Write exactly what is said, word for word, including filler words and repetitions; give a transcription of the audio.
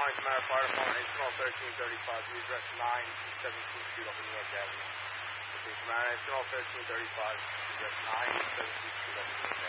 Lawrence Manor Fire Department, instrumental thirteen thirty-five, the address nine seventeen Street off of New York Avenue. Okay, Commander, instrumental thirteen thirty-five, the address nine seventeen Street off of New York Avenue.